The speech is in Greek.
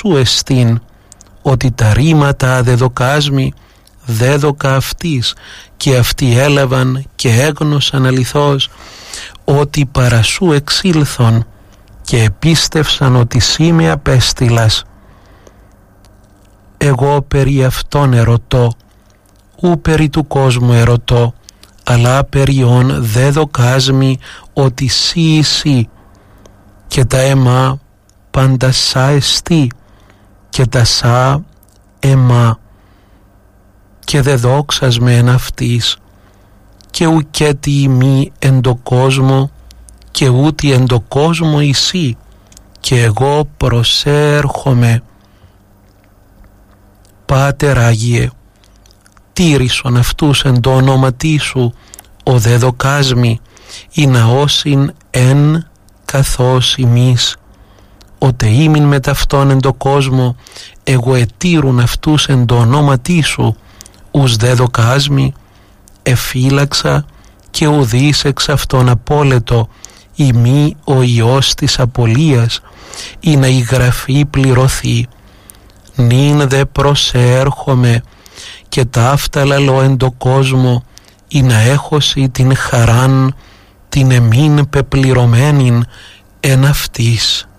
σου εστίν, ότι τα ρήματα δεδοκάσμη δέδοκα αυτής, και αυτοί έλαβαν και έγνωσαν αληθώς ότι παρά σου εξήλθον, και επίστευσαν ότι σύ με απέστειλας. Εγώ περί αυτών ερωτώ, ου περί του κόσμου ερωτώ, αλλά περιόν δε δοκάσμη ότι σύ εσύ, και τα εμά πάντα σα εστί, και τα σα εμά, και δε δόξας με εν αυτής, και ουκέτι ημί εν το κόσμο, και ούτι εν το κόσμο εσύ, και εγώ προσέρχομαι. Πάτερ Άγιε, τήρησον αυτούς εν το ονόματί σου, ο δε δοκάσμη, η ναώσιν εν καθώς ημείς, οτε ήμην με ταυτόν εν το κόσμο, εγώ ετήρουν αυτούς εν το ονόματί σου, ους δε δοκάσμη, εφύλαξα και ουδείς εξ αυτόν απόλετο, ημί ο Υιός της απολίας, ή να η γραφή πληρωθεί. Νυν δε προσέρχομαι, και ταύτα λαλώ εν το κόσμο, ή να έχωση την χαράν, την εμήν πεπληρωμένην εν αυτής.